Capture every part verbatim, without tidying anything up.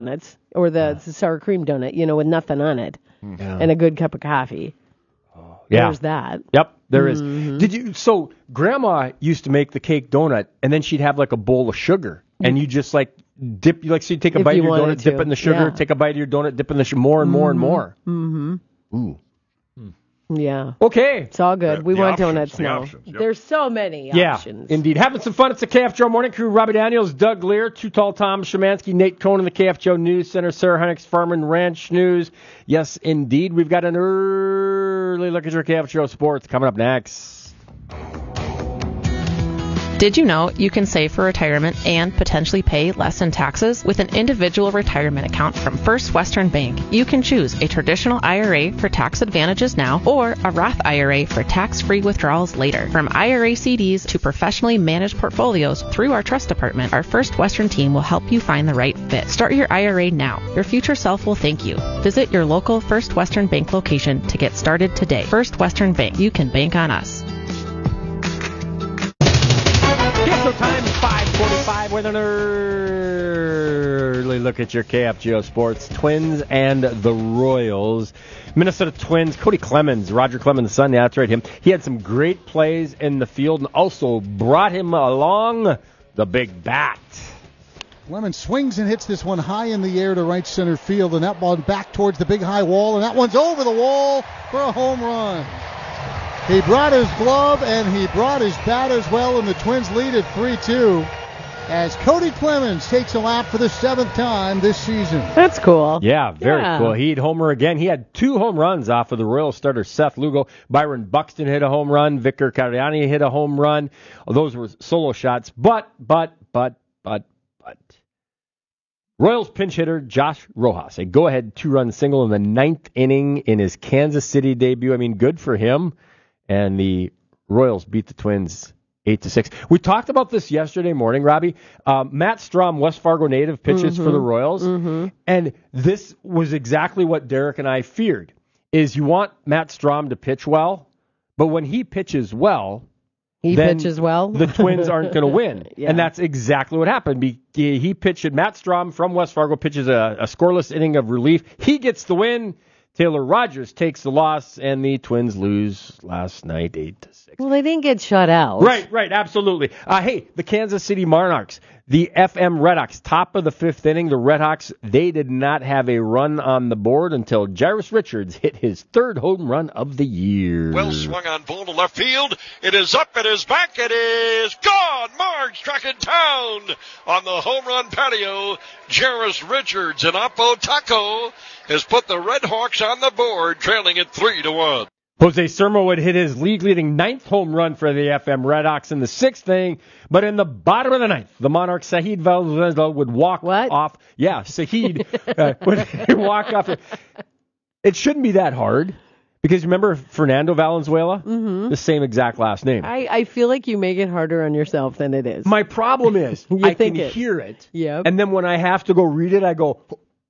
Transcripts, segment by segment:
donuts or the, the sour cream donut, you know, with nothing on it, Yeah. and a good cup of coffee. Yeah. There's that. Yep, there Mhm. is. Did you? So Grandma used to make the cake donut, and then she'd have like a bowl of sugar, and you just like dip. Like so, you take a If bite you of your wanted donut, dip to. it in the sugar. Yeah. Take a bite of your donut, dip in the sugar, more and more and more. Mm-hmm. Ooh. Yeah. Okay. It's all good. The- we the want options, donuts the now. options, yep. There's so many Yeah, options. indeed. Having some fun. It's the K F Joe Morning Crew. Robbie Daniels, Doug Lear, Too Tall Tom Szymanski, Nate Cohn in the K F Joe News Center, Sarah Hunnick's Farm and Ranch News. Yes, indeed. We've got an early look at your K F Joe Sports coming up next. Did you know you can save for retirement and potentially pay less in taxes with an individual retirement account from First Western Bank? You can choose a traditional I R A for tax advantages now or a Roth I R A for tax-free withdrawals later. From I R A C Ds to professionally managed portfolios through our trust department, our First Western team will help you find the right fit. Start your I R A now. Your future self will thank you. Visit your local First Western Bank location to get started today. First Western Bank. You can bank on us. So time five forty-five with an early look at your K F G O Sports. Twins and the Royals. Minnesota Twins, Cody Clemens, Roger Clemens' son, yeah, that's right, him. He had some great plays in the field and also brought him along the big bat. Clemens swings and hits this one high in the air to right center field, and that ball back towards the big high wall, and that one's over the wall for a home run. He brought his glove and he brought his bat as well, and the Twins lead at three two as Cody Clemens takes a lap for the seventh time this season. That's cool. Yeah, very Yeah. cool. He'd homer again. He had two home runs off of the Royal starter Seth Lugo. Byron Buxton hit a home run. Vicar Cariani hit a home run. Those were solo shots. But, but, but, but, but. Royals pinch hitter Josh Rojas, a go-ahead two-run single in the ninth inning in his Kansas City debut. I mean, good for him. And the Royals beat the Twins eight to six. We talked about this yesterday morning, Robbie. Um, Matt Strom, West Fargo native, pitches Mm-hmm. for the Royals. Mm-hmm. And this was exactly what Derek and I feared, is you want Matt Strom to pitch well, but when he pitches well, He then pitches well. the Twins aren't going to win. Yeah. And that's exactly what happened. Be- He pitched, Matt Strom from West Fargo pitches a, a scoreless inning of relief. He gets the win. Taylor Rogers takes the loss, and the Twins lose last night eight to six. Well, they didn't get shut out. Right, right, absolutely. Uh, hey, the Kansas City Monarchs, the F M Redhawks, top of the fifth inning. The Redhawks, they did not have a run on the board until Jairus Richards hit his third home run of the year. Well swung on ball to left field. It is up, it is back, it is gone. Marge tracking town on the home run patio. Jairus Richards and Oppo Taco has put the Red Hawks on the board, trailing it three to one. Jose Sermo would hit his league-leading ninth home run for the F M Redhawks in the sixth inning, but in the bottom of the ninth, the Monarch Saheed Valenzuela would walk What? off. Yeah, Saheed uh, would walk off. It shouldn't be that hard, because remember Fernando Valenzuela? Mm-hmm. The same exact last name. I, I feel like you make it harder on yourself than it is. My problem is You I think can it. hear it, Yep. and then when I have to go read it, I go,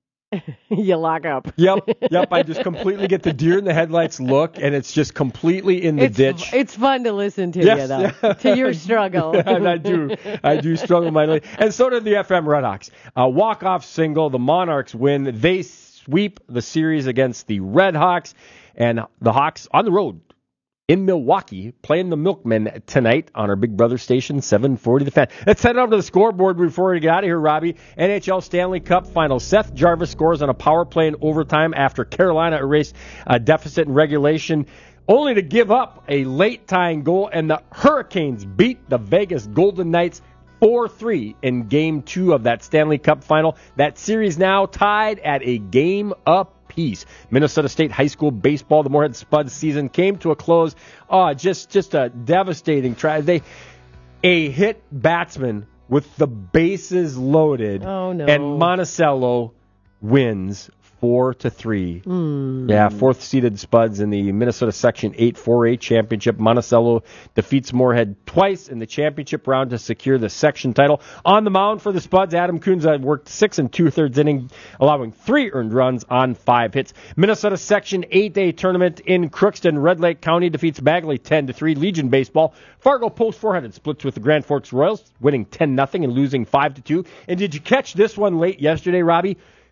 You lock up. yep, yep. I just completely get the deer in the headlights look, and it's just completely in the It's, ditch. it's fun to listen to Yes, you, though. yeah. To your struggle. And I do. I do struggle mightily. And so did the F M Redhawks. A walk-off single. The Monarchs win. They sweep the series against the Redhawks. And the Hawks on the road in Milwaukee playing the Milkmen tonight on our Big Brother station, seven forty The Fan. Let's head over to the scoreboard before we get out of here, Robbie. N H L Stanley Cup final. Seth Jarvis scores on a power play in overtime after Carolina erased a deficit in regulation, only to give up a late-tying goal, and the Hurricanes beat the Vegas Golden Knights four three in Game two of that Stanley Cup final. That series now tied at a game apiece. Minnesota State High School baseball, the Moorhead Spuds season came to a close. Oh, just just a devastating try. They a hit batsman with the bases loaded. Oh, no. And Monticello wins four to three. Mm. Yeah, fourth seeded Spuds in the Minnesota Section eight four A championship. Monticello defeats Moorhead twice in the championship round to secure the section title. On the mound for the Spuds, Adam Kunza worked six and two-thirds inning, allowing three earned runs on five hits. Minnesota Section eight A tournament in Crookston. Red Lake County defeats Bagley ten to three. Legion Baseball. Fargo Post four hundred splits with the Grand Forks Royals, winning ten nothing and losing five to two. And did you catch this one late yesterday, Robbie?